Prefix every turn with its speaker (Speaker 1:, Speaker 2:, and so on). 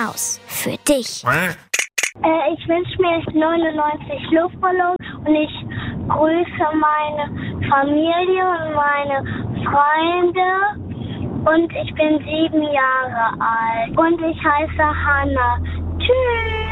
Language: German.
Speaker 1: aus. Für dich.
Speaker 2: Ich wünsche mir 99 Luftballons und ich grüße meine Familie und meine Freunde und ich bin 7 Jahre alt und ich heiße Hanna. Tschüss!